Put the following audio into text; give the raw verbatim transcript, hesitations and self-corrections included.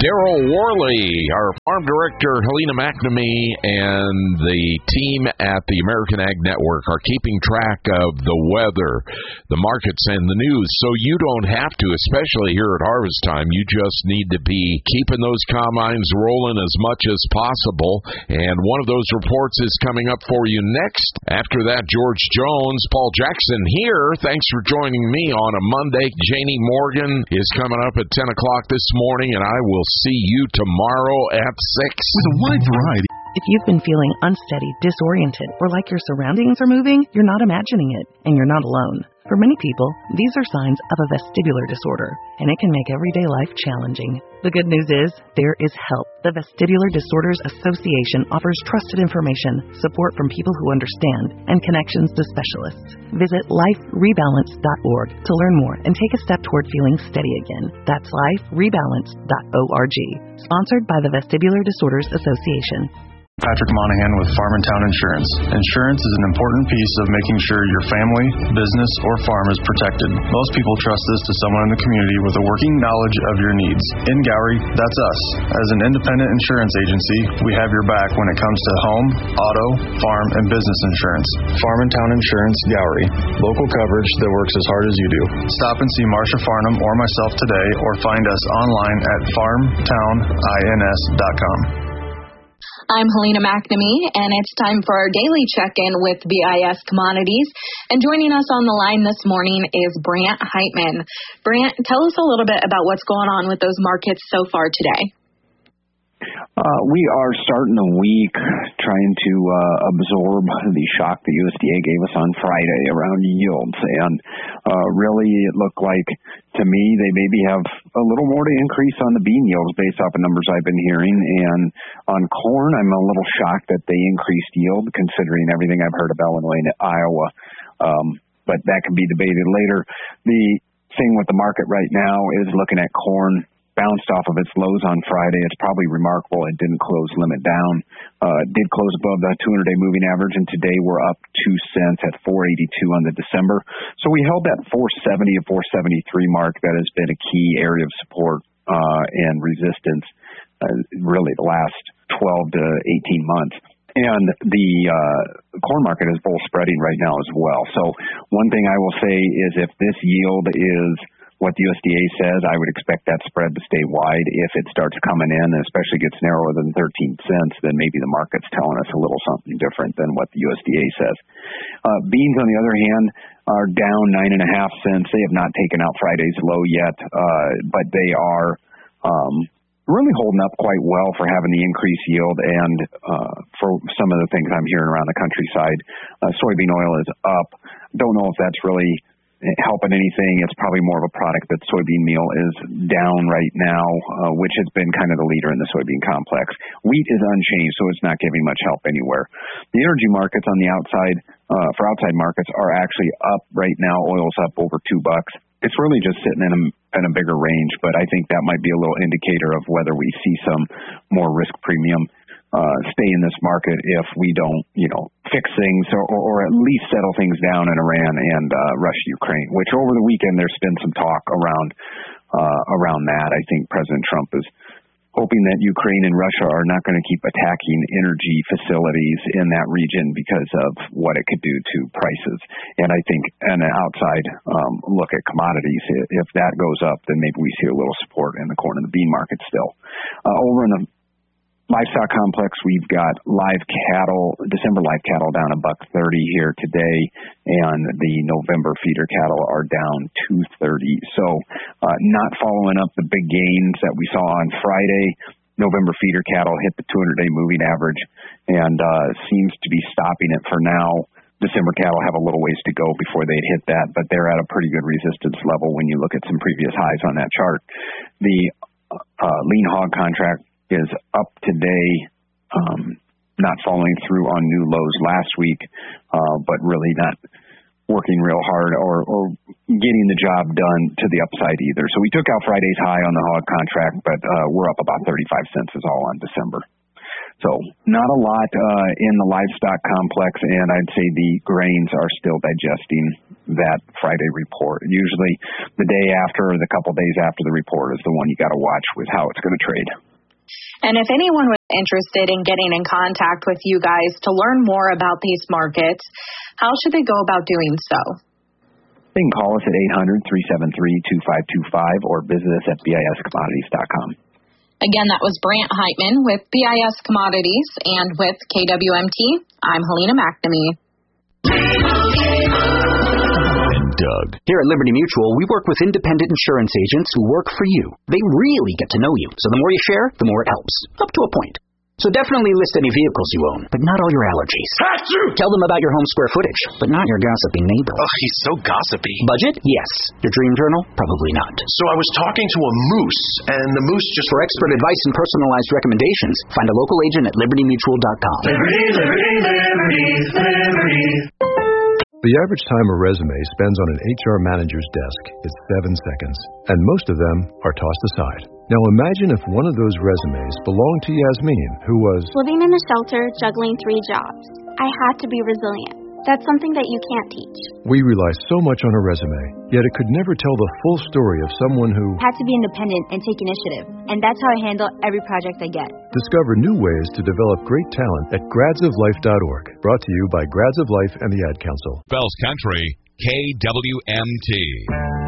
Daryl Worley, our farm director, Helena McNamee, and the team at the American Ag Network are keeping track of the weather, the markets, and the news, so you don't have to, especially here at harvest time. You just need to be keeping those combines rolling as much as possible, and one of those reports is coming up for you next. After that, George Jones, Paul Jackson here. Thanks for joining me on a Monday. Janie Morgan is coming up at ten o'clock this morning, and I will see you tomorrow at six. With a wide variety. If you've been feeling unsteady, disoriented, or like your surroundings are moving, you're not imagining it, and you're not alone. For many people, these are signs of a vestibular disorder, and it can make everyday life challenging. The good news is, there is help. The Vestibular Disorders Association offers trusted information, support from people who understand, and connections to specialists. Visit life rebalance dot org to learn more and take a step toward feeling steady again. That's life rebalance dot org. Sponsored by the Vestibular Disorders Association. Patrick Monahan with Farm and Town Insurance. Insurance is an important piece of making sure your family, business, or farm is protected. Most people trust this to someone in the community with a working knowledge of your needs. In Gowrie, that's us. As an independent insurance agency, we have your back when it comes to home, auto, farm, and business insurance. Farm and Town Insurance, Gowrie. Local coverage that works as hard as you do. Stop and see Marsha Farnham or myself today, or find us online at farm town ins dot com. I'm Helena McNamee, and it's time for our daily check-in with V I S Commodities. And joining us on the line this morning is Brant Heitman. Brant, tell us a little bit about what's going on with those markets so far today. Uh, we are starting the week trying to uh, absorb the shock the U S D A gave us on Friday around yields. And uh, really, it looked like, to me, they maybe have a little more to increase on the bean yields based off the numbers I've been hearing. And on corn, I'm a little shocked that they increased yield, considering everything I've heard about Illinois and Iowa. Um, but that can be debated later. The thing with the market right now is looking at corn. Bounced off of its lows on Friday. It's probably remarkable it didn't close limit down. Uh, it did close above the two hundred day moving average, and today we're up two cents at four eighty-two on the December. So we held that four seventy to four seventy-three mark. That has been a key area of support uh, and resistance uh, really the last twelve to eighteen months. And the uh, corn market is bull spreading right now as well. So one thing I will say is if this yield is what the U S D A says, I would expect that spread to stay wide. If it starts coming in, and especially gets narrower than thirteen cents, then maybe the market's telling us a little something different than what the U S D A says. Uh, beans, on the other hand, are down nine and a half cents. They have not taken out Friday's low yet, uh, but they are um, really holding up quite well for having the increased yield and uh, for some of the things I'm hearing around the countryside. Uh, soybean oil is up. Don't know if that's really helping anything. It's probably more of a product that soybean meal is down right now, uh, which has been kind of the leader in the soybean complex. Wheat is unchanged, so it's not giving much help anywhere. The energy markets on the outside, uh, for outside markets, are actually up right now. Oil's up over two bucks. It's really just sitting in a, in a bigger range, but I think that might be a little indicator of whether we see some more risk premium Uh, stay in this market if we don't, you know, fix things or, or at least settle things down in Iran and uh, Russia, Ukraine, which over the weekend there's been some talk around uh, around that. I think President Trump is hoping that Ukraine and Russia are not going to keep attacking energy facilities in that region because of what it could do to prices. And I think an outside um, look at commodities, if that goes up, then maybe we see a little support in the corn and the bean market still. Uh, over in the livestock complex, we've got live cattle, December live cattle down a buck thirty here today, and the November feeder cattle are down two thirty. So, uh, not following up the big gains that we saw on Friday. November feeder cattle hit the two hundred day moving average, and uh, seems to be stopping it for now. December cattle have a little ways to go before they'd hit that, but they're at a pretty good resistance level when you look at some previous highs on that chart. The uh, lean hog contract is up today, um, not following through on new lows last week, uh, but really not working real hard or, or getting the job done to the upside either. So we took out Friday's high on the hog contract, but uh, we're up about thirty-five cents is all on December. So not a lot uh, in the livestock complex, and I'd say the grains are still digesting that Friday report. Usually the day after or the couple days after the report is the one you got to watch with how it's going to trade. And if anyone was interested in getting in contact with you guys to learn more about these markets, how should they go about doing so? They can call us at eight hundred, three seven three, two five two five or visit us at B I S commodities dot com. Again, that was Brant Heitman with B I S Commodities, and with K W M T, I'm Helena McNamee. Doug. Here at Liberty Mutual, we work with independent insurance agents who work for you. They really get to know you, so the more you share, the more it helps, up to a point. So definitely list any vehicles you own, but not all your allergies. Achoo! Tell them about your home square footage, but not your gossipy neighbor. Oh, he's so gossipy. Budget? Yes. Your dream journal? Probably not. So I was talking to a moose, and the moose just... For expert advice and personalized recommendations, find a local agent at liberty mutual dot com. Liberty, liberty, liberty, liberty. The average time a resume spends on an H R manager's desk is seven seconds, and most of them are tossed aside. Now imagine if one of those resumes belonged to Yasmin, who was living in a shelter, juggling three jobs. I had to be resilient. That's something that you can't teach. We rely so much on a resume, yet it could never tell the full story of someone who had to be independent and take initiative, and that's how I handle every project I get. Discover new ways to develop great talent at grads of life dot org. Brought to you by Grads of Life and the Ad Council. Fells Country, K W M T.